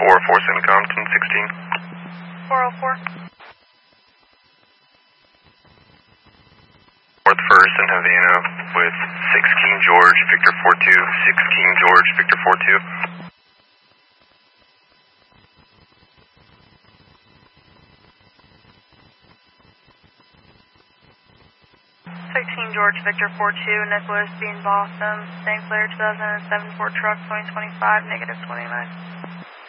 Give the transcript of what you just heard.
447 Compton, 16. 404. North First in Havana with 6 King George, Victor 42, 6 King George, Victor 42. 16 George, Victor 42, Nicholas Bean, Boston, St. Clair 2007 Ford Truck 2025, -29.